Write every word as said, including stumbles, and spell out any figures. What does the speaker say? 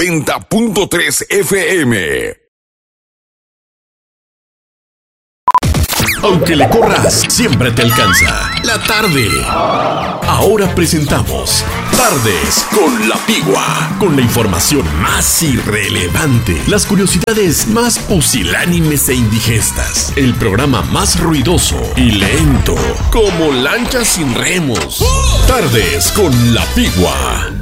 noventa punto tres F M. Aunque le corras, siempre te alcanza. La tarde. Ahora presentamos Tardes con la Pigua. Con la información más irrelevante, las curiosidades más pusilánimes e indigestas, el programa más ruidoso y lento, como lanchas sin remos. Tardes con la Pigua.